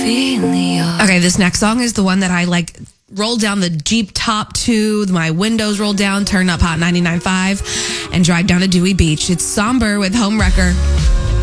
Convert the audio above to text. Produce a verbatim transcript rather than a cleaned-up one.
Okay, this next song is the one that I like roll down the Jeep top to, my windows roll down, turn up Hot ninety-nine point five, and drive down to Dewey Beach. It's Somber with Homewrecker.